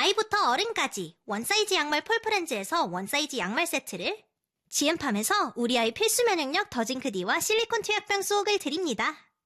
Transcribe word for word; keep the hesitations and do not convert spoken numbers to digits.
아이부터 어른까지 원사이즈 양말 폴프렌즈에서 원사이즈 양말 세트를, 지엠팜에서 우리 아이 필수 면역력 더징크 D와 실리콘 투약병 수옥을 드립니다.